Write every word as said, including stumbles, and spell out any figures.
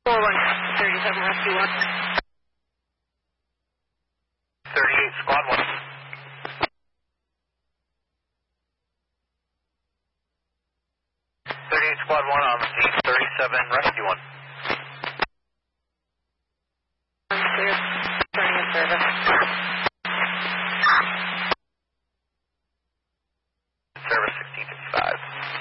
four one thirty-seven Rescue one. thirty-eight Squad one. thirty-eight Squad one on the scene, thirty-seven Rescue one. I'm clear. Turning in service.